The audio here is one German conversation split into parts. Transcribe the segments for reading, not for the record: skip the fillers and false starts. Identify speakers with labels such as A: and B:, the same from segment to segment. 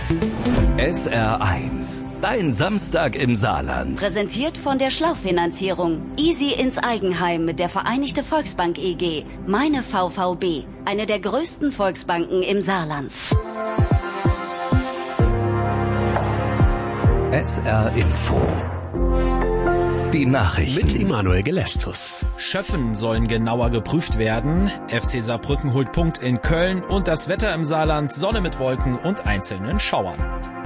A: SR1, dein Samstag im Saarland.
B: Präsentiert von der Schlauchfinanzierung. Easy ins Eigenheim mit der Vereinigte Volksbank EG. Meine VVB, eine der größten Volksbanken im Saarland.
A: SR Info. Die Nachrichten.
C: Mit Emanuel Gelestus.
D: Schöffen sollen genauer geprüft werden. FC Saarbrücken holt Punkt in Köln und das Wetter im Saarland: Sonne mit Wolken und einzelnen Schauern.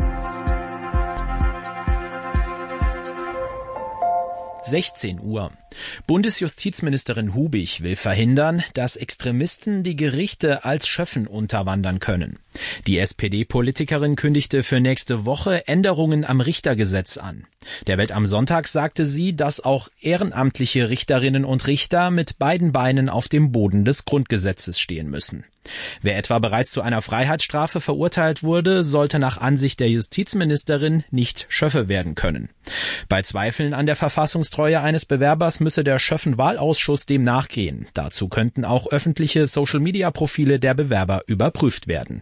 D: Uhr. Bundesjustizministerin Hubig will verhindern, dass Extremisten die Gerichte als Schöffen unterwandern können. Die SPD-Politikerin kündigte für nächste Woche Änderungen am Richtergesetz an. Der Welt am Sonntag sagte sie, dass auch ehrenamtliche Richterinnen und Richter mit beiden Beinen auf dem Boden des Grundgesetzes stehen müssen. Wer etwa bereits zu einer Freiheitsstrafe verurteilt wurde, sollte nach Ansicht der Justizministerin nicht Schöffe werden können. Bei Zweifeln an der Verfassungstreue eines Bewerbers müsse der Schöffen-Wahlausschuss dem nachgehen. Dazu könnten auch öffentliche Social-Media-Profile der Bewerber überprüft werden.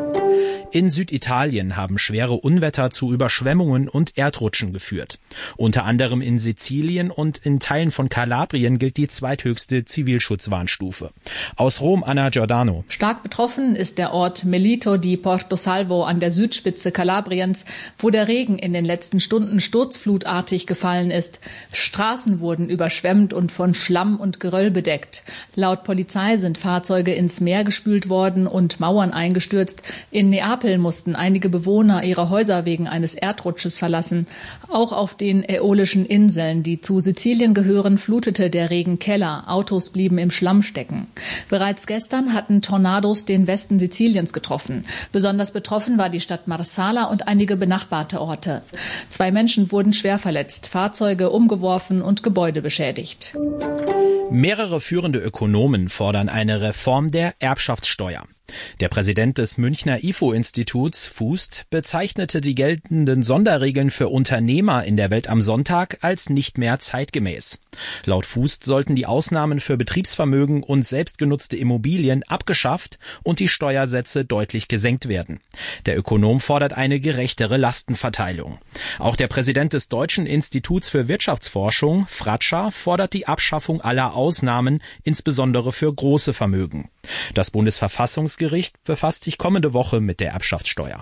D: In Süditalien haben schwere Unwetter zu Überschwemmungen und Erdrutschen geführt. Unter anderem in Sizilien und in Teilen von Kalabrien gilt die zweithöchste Zivilschutzwarnstufe. Aus Rom, Anna Giordano.
E: Stark betroffen ist der Ort Melito di Porto Salvo an der Südspitze Kalabriens, wo der Regen in den letzten Stunden sturzflutartig gefallen ist. Straßen wurden überschwemmt und von Schlamm und Geröll bedeckt. Laut Polizei sind Fahrzeuge ins Meer gespült worden und Mauern eingestürzt. In Neapel mussten einige Bewohner ihre Häuser wegen eines Erdrutsches verlassen. Auch auf den Äolischen Inseln, die zu Sizilien gehören, flutete der Regen Keller. Autos blieben im Schlamm stecken. Bereits gestern hatten Tornados den Westen Siziliens getroffen. Besonders betroffen war die Stadt Marsala und einige benachbarte Orte. 2 Menschen wurden schwer verletzt, Fahrzeuge umgeworfen und Gebäude beschädigt.
D: Mehrere führende Ökonomen fordern eine Reform der Erbschaftssteuer. Der Präsident des Münchner IFO-Instituts, Fußt, bezeichnete die geltenden Sonderregeln für Unternehmer in der Welt am Sonntag als nicht mehr zeitgemäß. Laut Fußt sollten die Ausnahmen für Betriebsvermögen und selbstgenutzte Immobilien abgeschafft und die Steuersätze deutlich gesenkt werden. Der Ökonom fordert eine gerechtere Lastenverteilung. Auch der Präsident des Deutschen Instituts für Wirtschaftsforschung, Fratscher, fordert die Abschaffung aller Ausnahmen, insbesondere für große Vermögen. Das Bundesverfassungsgericht befasst sich kommende Woche mit der Erbschaftssteuer.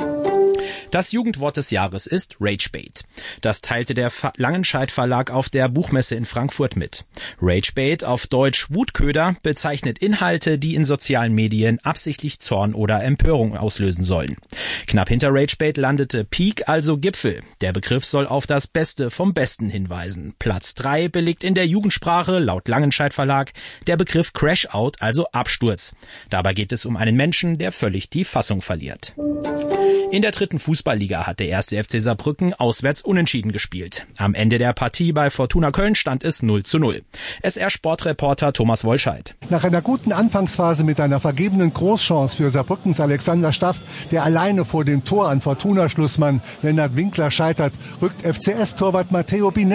D: Das Jugendwort des Jahres ist Ragebait. Das teilte der Langenscheidt Verlag auf der Buchmesse in Frankfurt mit. Ragebait, auf Deutsch Wutköder, bezeichnet Inhalte, die in sozialen Medien absichtlich Zorn oder Empörung auslösen sollen. Knapp hinter Ragebait landete Peak, also Gipfel. Der Begriff soll auf das Beste vom Besten hinweisen. Platz 3 belegt in der Jugendsprache, laut Langenscheidt Verlag, der Begriff Crash-Out, also Absturz. Dabei geht es um einen Menschen, der völlig die Fassung verliert. In der 3. Fußballliga hat der 1. FC Saarbrücken auswärts unentschieden gespielt. Am Ende der Partie bei Fortuna Köln stand es 0:0. SR-Sportreporter Thomas Wollscheid.
F: Nach einer guten Anfangsphase mit einer vergebenen Großchance für Saarbrückens Alexander Staff, der alleine vor dem Tor an Fortuna-Schlussmann Lennart Winkler scheitert, rückt FCS-Torwart Matteo Binelli